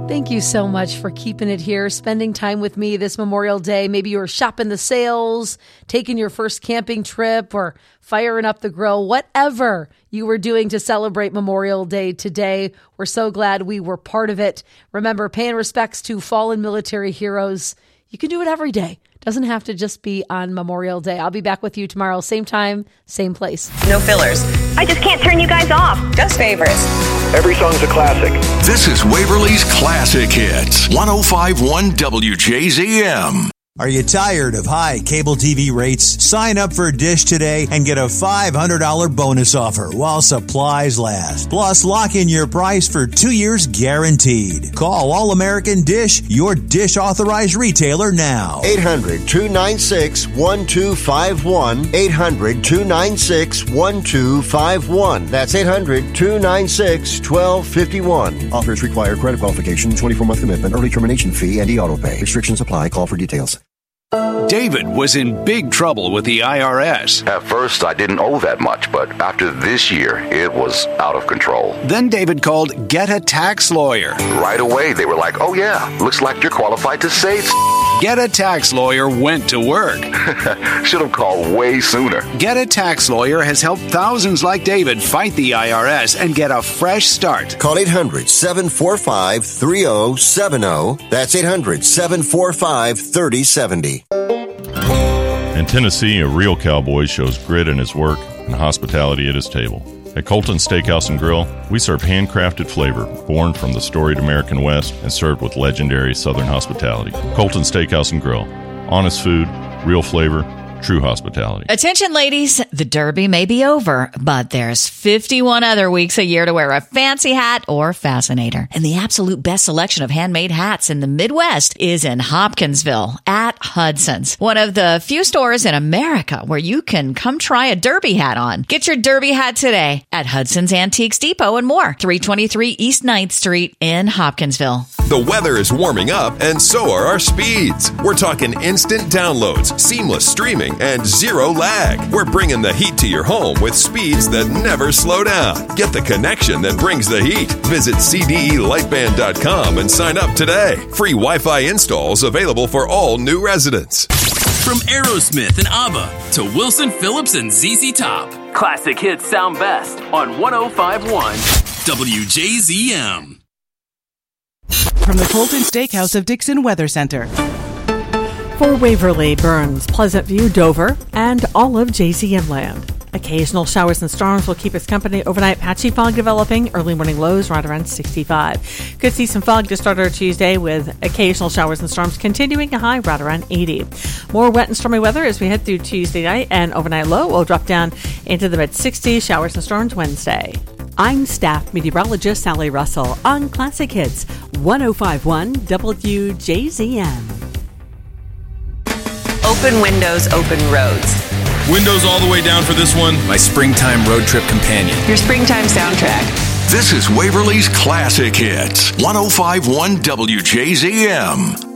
Thank you so much for keeping it here, spending time with me this Memorial Day. Maybe you were shopping the sales, taking your first camping trip, or firing up the grill. Whatever you were doing to celebrate Memorial Day today, we're so glad we were part of it. Remember, paying respects to fallen military heroes. You can do it every day. Doesn't have to just be on Memorial Day. I'll be back with you tomorrow, same time, same place. No fillers. I just can't turn you guys off. Just favorites. Every song's a classic. This is Waverly's Classic Hits, 105.1 WJZM. Are you tired of high cable TV rates? Sign up for Dish today and get a $500 bonus offer while supplies last. Plus, lock in your price for 2 years guaranteed. Call All American Dish, your Dish authorized retailer now. 800-296-1251. 800-296-1251. That's 800-296-1251. Offers require credit qualification, 24-month commitment, early termination fee, and e-auto pay. Restrictions apply. Call for details. David was in big trouble with the IRS. At first, I didn't owe that much, but after this year, it was out of control. Then David called Get a Tax Lawyer. Right away, they were like, oh yeah, looks like you're qualified to save. Get a Tax Lawyer went to work. Should have called way sooner. Get a Tax Lawyer has helped thousands like David fight the IRS and get a fresh start. Call 800-745-3070. That's 800-745-3070. In Tennessee, a real cowboy shows grit in his work and hospitality at his table. At Colton Steakhouse and Grill, we serve handcrafted flavor born from the storied American West and served with legendary Southern hospitality. Colton Steakhouse and Grill. Honest food, real flavor, true hospitality. Attention, ladies. The Derby may be over, but there's 51 other weeks a year to wear a fancy hat or fascinator. And the absolute best selection of handmade hats in the Midwest is in Hopkinsville at Hudson's, one of the few stores in America where you can come try a Derby hat on. Get your Derby hat today at Hudson's Antiques Depot and more, 323 East 9th Street in Hopkinsville. The weather is warming up, and so are our speeds. We're talking instant downloads, seamless streaming, and zero lag. We're bringing the heat to your home with speeds that never slow down. Get the connection that brings the heat. Visit CDElightband.com and sign up today. Free Wi-Fi installs available for all new residents. From Aerosmith and ABBA to Wilson Phillips and ZZ Top, classic hits sound best on 105.1 WJZM. From the Colton Steakhouse of Dixon Weather Center. For Waverly, Burns, Pleasant View, Dover, and all of JZM land. Occasional showers and storms will keep us company overnight. Patchy fog developing. Early morning lows right around 65. Could see some fog to start our Tuesday with occasional showers and storms continuing, a high right around 80. More wet and stormy weather as we head through Tuesday night, and overnight low will drop down into the mid-60s. Showers and storms Wednesday. I'm staff meteorologist Sally Russell on Classic Hits 105.1 WJZM. Open windows, open roads. Windows all the way down for this one. My springtime road trip companion. Your springtime soundtrack. This is Waverly's Classic Hits, 105.1 WJZM.